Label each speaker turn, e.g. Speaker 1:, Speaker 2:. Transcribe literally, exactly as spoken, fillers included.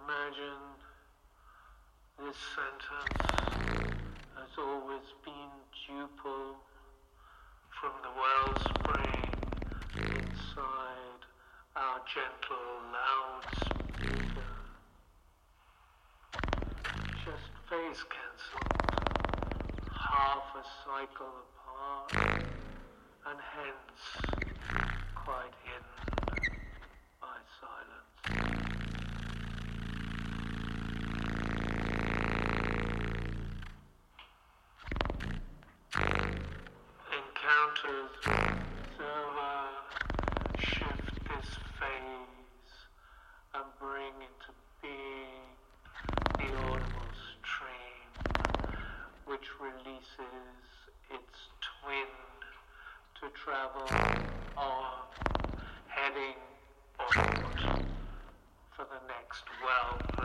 Speaker 1: Imagine this sentence has always been duple from the wellspring inside our gentle loudspeaker. Just phase cancelled, half a cycle apart, and hence quite hidden by silence. Encounters with observer shift this phase and bring into being the audible stream, which releases its twin to travel on, heading onward for the next well